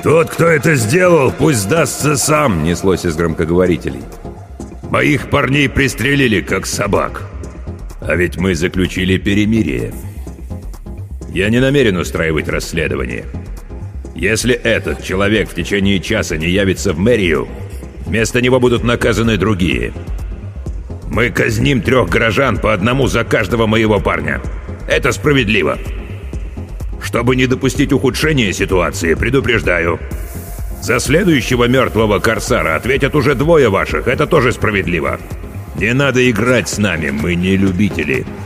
«Тот, кто это сделал, пусть сдастся сам», — неслось из громкоговорителей. «Моих парней пристрелили, как собак. А ведь мы заключили перемирие. Я не намерен устраивать расследование. Если этот человек в течение часа не явится в мэрию, вместо него будут наказаны другие. Мы казним 3 горожан по одному за каждого моего парня. Это справедливо. Чтобы не допустить ухудшения ситуации, предупреждаю. За следующего мертвого корсара ответят уже 2 ваших. Это тоже справедливо. Не надо играть с нами, мы не любители».